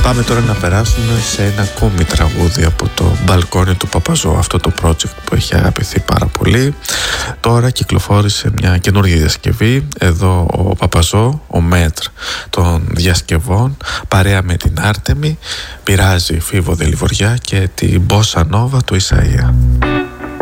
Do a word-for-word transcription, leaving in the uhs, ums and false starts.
Πάμε τώρα να περάσουμε σε ένα ακόμη τραγούδι από το μπαλκόνι του Παπαζό, αυτό το project που έχει αγαπηθεί πάρα πολύ. Τώρα κυκλοφόρησε μια καινούργια διασκευή. Εδώ ο Παπαζό, ο μέτρ των διασκευών, παρέα με την Άρτεμη, πειράζει Φίβο Δελιβοριά και την Μπόσα Νόβα του Ισαΐα.